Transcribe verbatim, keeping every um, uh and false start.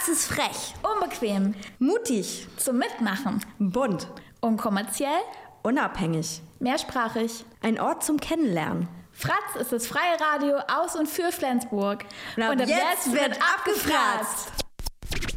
ist frech, unbequem, mutig, zum Mitmachen, bunt, unkommerziell, unabhängig, mehrsprachig. Ein Ort zum Kennenlernen. Fratz ist das freie Radio aus und für Flensburg. Und ab, und ab jetzt, jetzt wird abgefratzt.